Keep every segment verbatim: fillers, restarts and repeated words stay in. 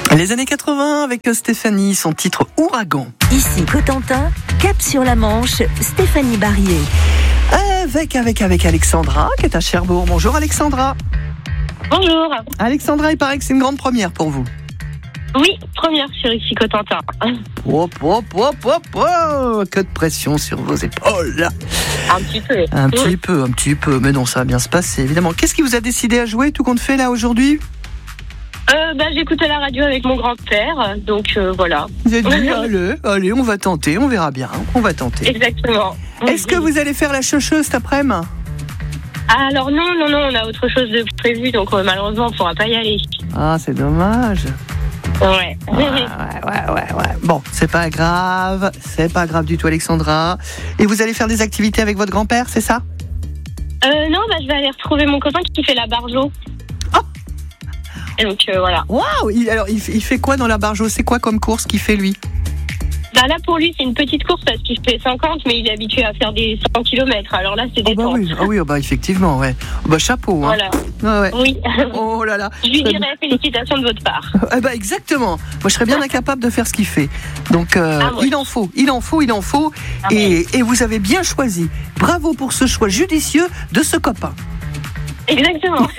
Les années quatre-vingts avec Stéphanie, son titre Ouragan. Ici Cotentin, cap sur la Manche, Stéphanie Barrier. Avec, avec, avec Alexandra qui est à Cherbourg. Bonjour Alexandra. Bonjour. Alexandra, il paraît que c'est une grande première pour vous. Oui, première sur ici Cotentin. Hop, hop, hop, hop, hop. Que de pression sur vos épaules. Un petit peu. Un petit peu, un petit peu. Mais non, ça va bien se passer, évidemment. Qu'est-ce qui vous a décidé à jouer, tout compte fait, là, aujourd'hui ? Euh, bah, j'écoutais la radio avec mon grand-père, donc euh, voilà. Vous avez dit, allez, allez, on va tenter, on verra bien, on va tenter. Exactement. Est-ce que vous allez faire la chaucheuse cet après-midi ? Alors non, non, non, on a autre chose de prévu, donc euh, malheureusement, on ne pourra pas y aller. Ah, c'est dommage. Ouais. Ouais, ouais, ouais, ouais, ouais. Bon, c'est pas grave, c'est pas grave du tout, Alexandra. Et vous allez faire des activités avec votre grand-père, c'est ça ? Euh, non, bah, je vais aller retrouver mon copain qui fait la barjo. Oh. Et donc euh, voilà. Waouh. Il, alors, il, il fait quoi dans la barjo ? C'est quoi comme course qu'il fait, lui ? Bah là, pour lui, c'est une petite course parce qu'il fait cinquante, mais il est habitué à faire des cent kilomètres. Alors là, c'est des oh bah temps. oui, oh oui, oh bah effectivement, ouais. Oh bah chapeau, hein. Voilà. Ah ouais. Oui. Oh là là. Je lui dirais félicitations de votre part. Eh bah exactement. Moi, je serais bien incapable de faire ce qu'il fait. Donc, euh, Ah, ouais. il en faut, il en faut, il en faut. Ah, et, et vous avez bien choisi. Bravo pour ce choix judicieux de ce copain. Exactement.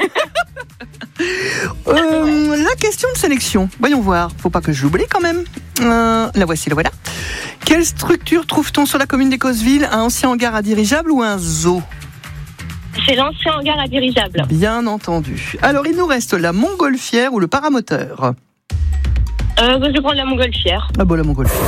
Euh, la question de sélection. Voyons voir. Faut pas que je l'oublie quand même. Euh, la voici, la voilà. Quelle structure trouve-t-on sur la commune d'Écosville ? Un ancien hangar à dirigeable ou un zoo ? C'est l'ancien hangar à dirigeable. Bien entendu. Alors, il nous reste la montgolfière ou le paramoteur ? Euh, bah, je vais prendre la montgolfière. Ah bon, la montgolfière.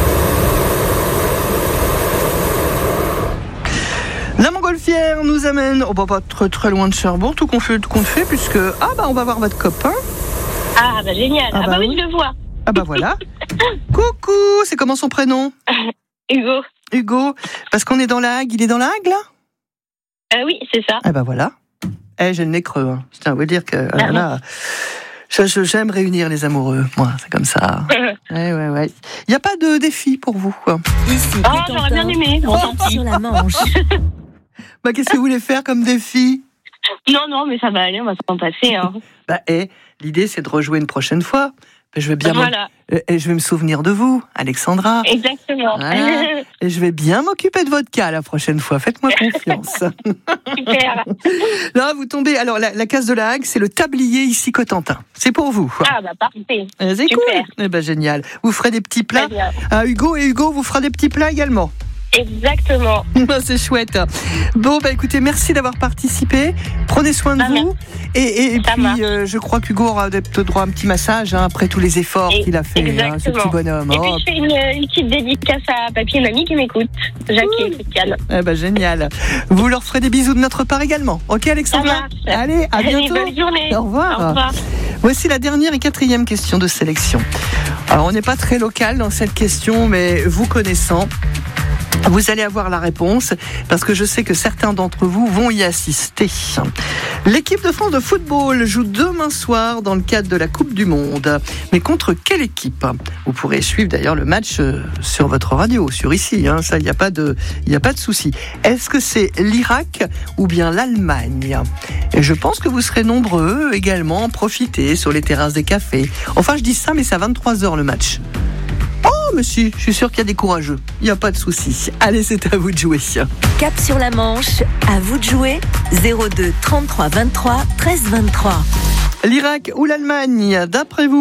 La montgolfière nous amène, oh bah pas très très loin de Cherbourg, tout compte fait, tout compte fait, puisque ah bah on va voir votre copain. Ah bah génial. Ah Ah, bah bah oui, oui. je le vois. Ah bah voilà. Coucou, c'est comment son prénom ? Hugo. Hugo. Parce qu'on est dans la Hague, il est dans la Hague là ? Euh, oui, c'est ça. Ah bah voilà. Eh, j'ai le nez creux. Hein. Je tiens à vous dire que ah, là, je, je, j'aime réunir les amoureux. Moi, c'est comme ça. Ouais, ouais, ouais. Il n'y a pas de défi pour vous, quoi. Ici Oh, j'aurais bien Cotentin, aimé. Bon, tant cap pis. sur la Manche. Bah, qu'est-ce que vous voulez faire comme défi ? Non, non, mais ça va aller, on va s'en passer. Hein. Bah, eh, l'idée, c'est de rejouer une prochaine fois. Ben, je vais bien Voilà. m'en- et je vais me souvenir de vous, Alexandra. Exactement. Voilà. Et je vais bien m'occuper de votre cas la prochaine fois. Faites-moi confiance. Super. Là, vous tombez. Alors, la, la case de la Hague, c'est le tablier ici Cotentin. C'est pour vous. Ah bah parfait. Eh, c'est super. cool. Eh ben génial. Vous ferez des petits plats. Très bien. À Hugo et Hugo vous fera des petits plats également. Exactement. C'est chouette. Bon, bah écoutez, merci d'avoir participé. Prenez soin de Ah, vous. Et, et Ça marche. puis, euh, je crois qu'Hugo aura peut-être droit à un petit massage hein, après tous les efforts Et- qu'il a fait, hein, ce exactement. petit bonhomme. Et Oh, puis je fais une, une petite dédicace à papy et mamie qui m'écoutent. Jacques et Christiane. eh ben, génial. Vous leur ferez des bisous de notre part également. Ok, Ça Alexandra ? marche. Allez, à Allez, bientôt. bonne journée. Au revoir. Au revoir. Voici la dernière et quatrième question de sélection. Alors, on n'est pas très local dans cette question, mais vous connaissant, vous allez avoir la réponse parce que je sais que certains d'entre vous vont y assister. L'équipe de France de football joue demain soir dans le cadre de la Coupe du Monde. Mais contre quelle équipe ? Vous pourrez suivre d'ailleurs le match sur votre radio, sur ici. Hein, ça, il n'y a pas de, il n'y a pas de souci. Est-ce que c'est l'Irak ou bien l'Allemagne ? Et je pense que vous serez nombreux également à en profiter sur les terrasses des cafés. Enfin, je dis ça, mais c'est à vingt-trois heures le match. Oh, mais si, je suis sûr qu'il y a des courageux. Il n'y a pas de souci. Allez, c'est à vous de jouer. Cap sur la Manche, à vous de jouer. zéro deux trente-trois vingt-trois treize vingt-trois. L'Irak ou l'Allemagne, d'après vous ?